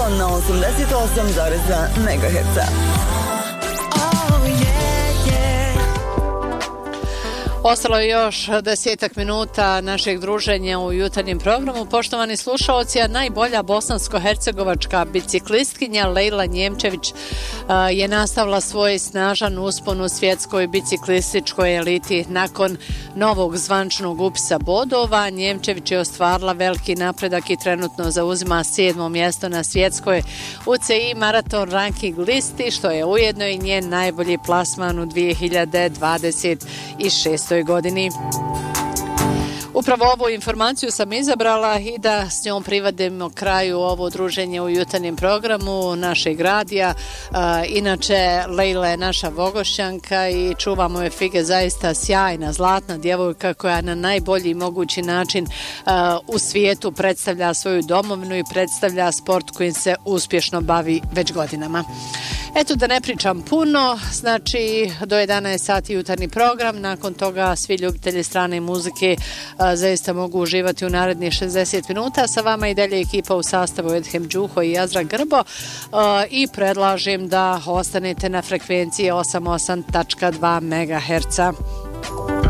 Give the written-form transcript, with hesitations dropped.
na 88,2 MHz. Ostalo je još 10 minuta našeg druženja u jutarnjem programu. Poštovani slušaoci, a najbolja bosansko-hercegovačka biciklistkinja Lejla Njemčević je nastavila svoj snažan uspon u svjetskoj biciklističkoj eliti. Nakon novog zvančnog upisa bodova, Njemčević je ostvarila veliki napredak i trenutno zauzima 7. mjesto na svjetskoj UCI maraton ranking listi, što je ujedno i njen najbolji plasman u 2026. godini. Upravo ovu informaciju sam izabrala i da s njom privedemo kraju ovo druženje u jutarnjem programu našeg radija. Inače, Lejla je naša Vogošćanka i čuvamo je fige, zaista sjajna, zlatna djevojka koja na najbolji mogući način u svijetu predstavlja svoju domovinu i predstavlja sport kojim se uspješno bavi već godinama. Eto, da ne pričam puno, znači do 11 sati jutarnji program, nakon toga svi ljubitelji strane muzike zaista mogu uživati u narednih 60 minuta. Sa vama i dalje ekipa u sastavu Edhem Đuho i Azra Grbo i predlažem da ostanete na frekvenciji 88,2 MHz.